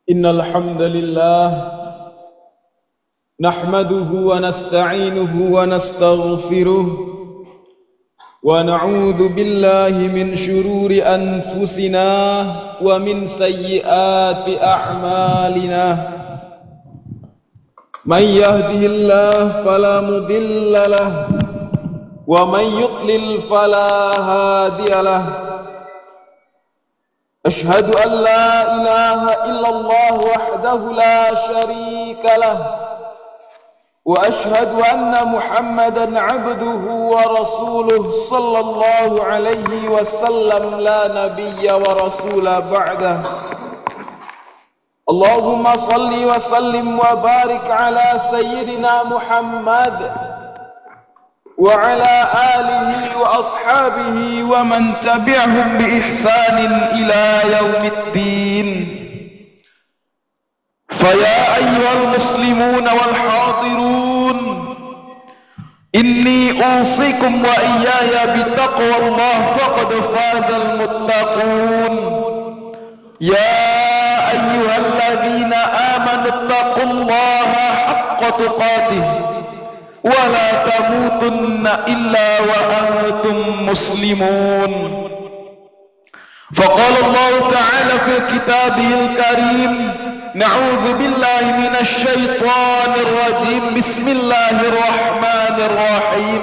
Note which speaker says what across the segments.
Speaker 1: إن الحمد لله نحمده ونستعينه ونستغفره ونعوذ بالله من شرور أنفسنا ومن سيئات أعمالنا من يهده الله فلا مضل له ومن يضلل فلا هادي له أشهد أن لا إله إلا الله وحده لا شريك له وأشهد أن محمدا عبده ورسوله صلى الله عليه وسلم لا نبي ورسول بعده اللهم صل وسلم وبارك على سيدنا محمد وعلى آله وأصحابه ومن تبعهم بإحسان إلى يوم الدين فيا أيها المسلمون والحاضرون إني أوصيكم وإياي بتقوى الله فقد فاز المتقون يا أيها الذين آمنوا اتقوا الله حق تقاته ولا تموتن إلا وأنتم مسلمون فقال الله تعالى في كتابه الكريم نعوذ بالله من الشيطان الرجيم بسم الله الرحمن الرحيم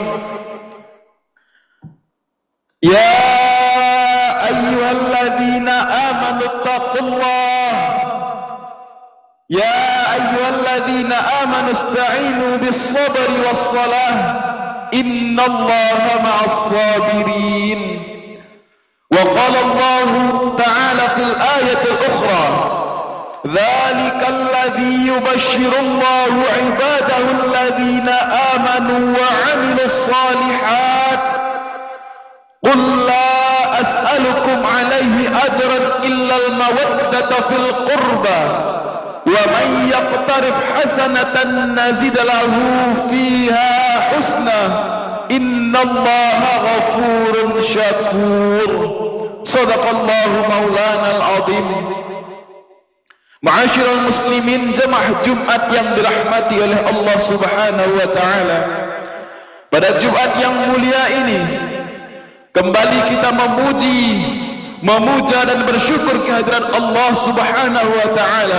Speaker 1: يا أيها الذين آمنوا اتقوا الله يا أيها الذين آمنوا استعينوا بالصبر والصلاة إن الله مع الصابرين وقال الله تعالى في الآية الأخرى ذلك الذي يبشر الله عباده الذين آمنوا وعملوا الصالحات قل لا أسألكم عليه أجرا إلا المودة في القربى ومن يقترف حسنة نزد له فيها حسنا إن الله غفور شكور صدق الله مولانا العظيم. Ma'asyiral muslimin, jemaah Jumat yang dirahmati oleh Allah Subhanahu wa taala. Pada Jumat yang mulia ini kembali kita memuji, memuja dan bersyukur kehadirat Allah Subhanahu wa taala.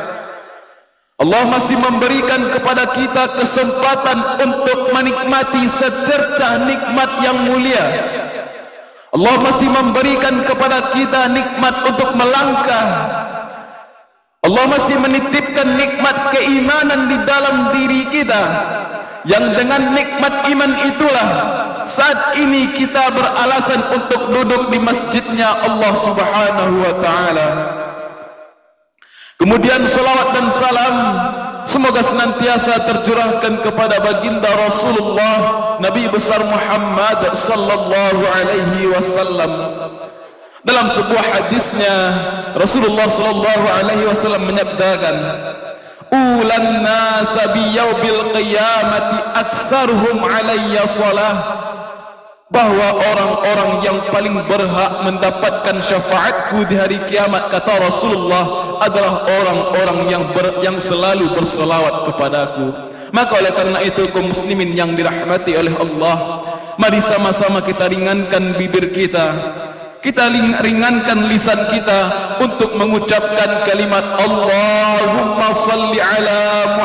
Speaker 1: Allah masih memberikan kepada kita kesempatan untuk menikmati secercah nikmat yang mulia. Allah masih memberikan kepada kita nikmat untuk melangkah. Allah masih menitipkan nikmat keimanan di dalam diri kita, yang dengan nikmat iman itulah saat ini kita beralasan untuk duduk di masjidnya Allah Subhanahu wa taala. Kemudian salawat dan salam semoga senantiasa tercurahkan kepada baginda Rasulullah Nabi besar Muhammad sallallahu alaihi wasallam. Dalam sebuah hadisnya Rasulullah sallallahu alaihi wasallam menyabdakan, "Ulan nas bi yaumil qiyamati aktsaruhum alayya shalah." Bahwa orang-orang yang paling berhak mendapatkan syafaatku di hari kiamat, kata Rasulullah, adalah orang-orang yang selalu berselawat kepadaku. Maka oleh karena itu kaum muslimin yang dirahmati oleh Allah, mari sama-sama kita ringankan bibir kita, kita ringankan lisan kita untuk mengucapkan kalimat Allahumma salli ala